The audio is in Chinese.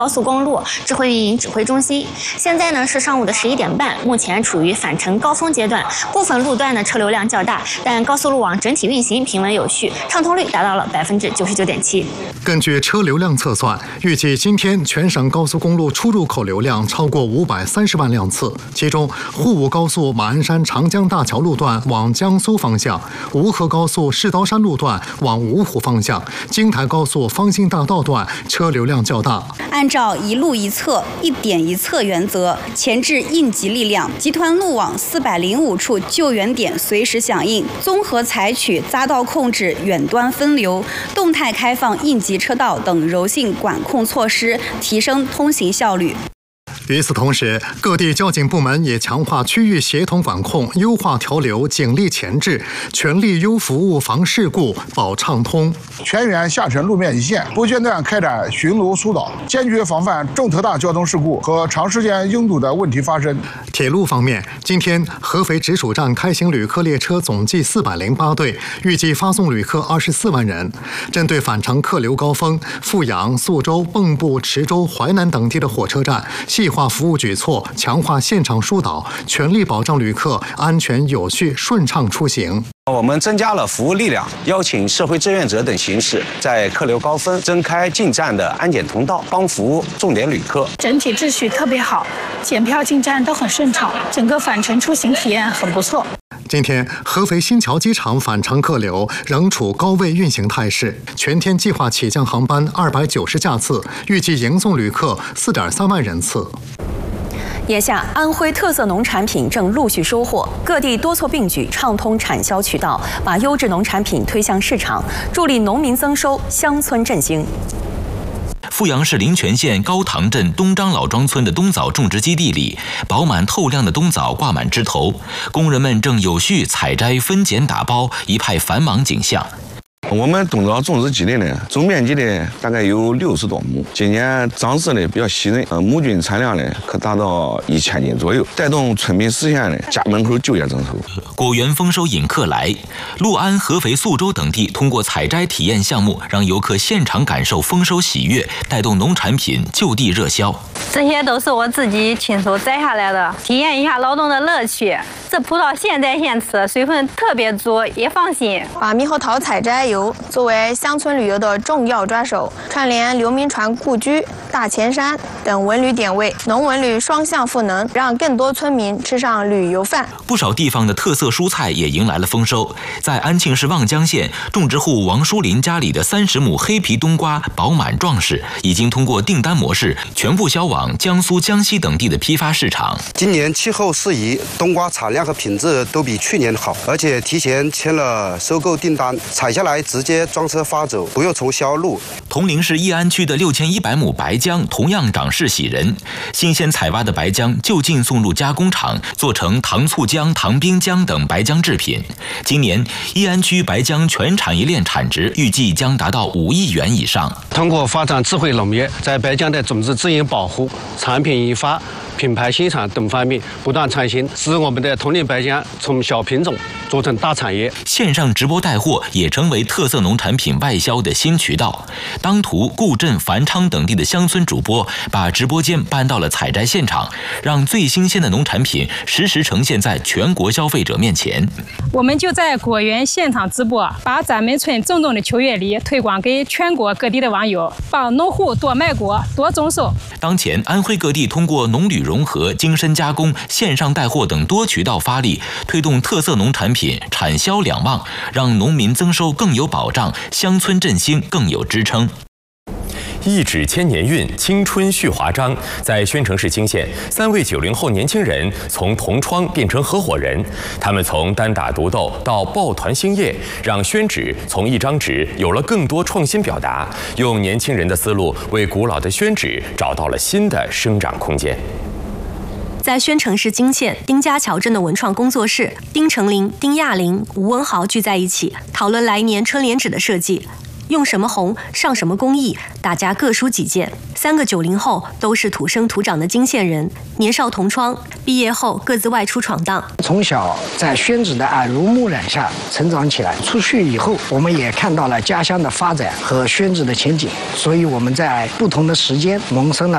高速公路智慧运营指挥中心。现在呢是上午的11点半，目前处于返程高峰阶段，部分路段呢车流量较大，但高速路网整体运行平稳有序，畅通率达到了99.7%。 根据车流量测算，预计今天全省高速公路出入口流量超过530万辆次，其中沪武高速马鞍山长江大桥路段往江苏方向，吴河高速世刀山路段往芜湖方向，京台高速方兴大道段车流量较大。 按照一路一测、一点一测原则，前置应急力量，集团路网405处救援点随时响应，综合采取匝道控制、远端分流、动态开放应急车道等柔性管控措施，提升通行效率。 与此同时，各地交警部门也强化区域协同管控，优化调流，警力前置，全力优服务，防事故，保畅通。 全员下沉路面一线，不间断开展巡逻疏导，坚决防范重特大交通事故和长时间拥堵的问题发生。 铁路方面，今天合肥直属站开行旅客列车总计408对，预计发送旅客24万人。针对返程客流高峰，阜阳、宿州、蚌埠、池州、淮南等地的火车站细化服务举措，强化现场疏导，全力保障旅客安全有序、顺畅出行。 我们增加了服务力量，邀请社会志愿者等形式，在客流高峰增开进站的安检通道，帮服务重点旅客。 整体秩序特别好，检票进站都很顺畅，整个返程出行体验很不错。 今天，合肥新桥机场返程客流仍处高位运行态势，全天计划起降航班290架次，预计迎送旅客4.3万人次。 眼下，安徽特色农产品正陆续收获，各地多措并举，畅通产销渠道，把优质农产品推向市场，助力农民增收，乡村振兴。 阜阳市临泉县高塘镇东张老庄村的冬枣种植基地里，饱满透亮的冬枣挂满枝头，工人们正有序采摘、分拣、打包，一派繁忙景象。 我们冬枣种植基地呢，总面积呢大概有60多亩，今年长势呢比较喜人，亩均产量呢可达到1000斤左右，带动村民实现呢家门口就业增收。 果园丰收引客来，六安、合肥、宿州等地通过采摘体验项目，让游客现场感受丰收喜悦，带动农产品就地热销。 这些都是我自己亲手摘下来的，体验一下劳动的乐趣。这葡萄现摘现吃，水分特别足，也放心。 把猕猴桃采摘游作为乡村旅游的重要抓手，串联刘铭传故居、大前山等文旅点位，农文旅双向赋能，让更多村民吃上旅游饭。 不少地方的特色蔬菜也迎来了丰收。在安庆市望江县，种植户王淑林家里的30亩黑皮冬瓜饱满壮实，已经通过订单模式全部销往江苏、江西等地的批发市场。 今年气候适宜，冬瓜产量和品质都比去年好，而且提前签了收购订单，采下来直接装车发走，不用重销路。 铜陵市义安区的6100亩白姜同样长势喜人，新鲜采挖的白姜就近送入加工厂，做成糖醋姜、糖冰姜等白姜制品。今年义安区白姜全产业链产值预计将达到5亿元以上。 通过发展智慧农业，在白姜的种子资源保护、产品研发、品牌生产等方面不断创新，使我们的铜陵白姜从小品种做成大产业。 线上直播带货也成为特色农产品外销的新渠道。当涂、固镇、繁昌等地的乡村主播把直播间搬到了采摘现场，让最新鲜的农产品实时呈现在全国消费者面前。 我们就在果园现场直播，把咱们村种的秋月梨推广给全国各地的网友，帮农户多卖果、多种收。 当前，安徽各地通过农旅融合、精深加工、线上带货等多渠道发力，推动特色农产品产销两旺，让农民增收更有保障，乡村振兴更有支撑。 一纸千年韵，青春续华章。在宣城市泾县，3位90后年轻人从同窗变成合伙人，他们从单打独斗到抱团兴业，让宣纸从一张纸有了更多创新表达，用年轻人的思路为古老的宣纸找到了新的生长空间。 在宣城市泾县丁家桥镇的文创工作室，丁成林、丁亚林、吴文豪聚在一起，讨论来年春联纸的设计。用什么红，上什么工艺，大家各抒己见。3个90后都是土生土长的泾县人，年少同窗，毕业后各自外出闯荡。 从小在宣纸的耳濡目染下成长起来，出去以后，我们也看到了家乡的发展和宣纸的前景，所以我们在不同的时间萌生了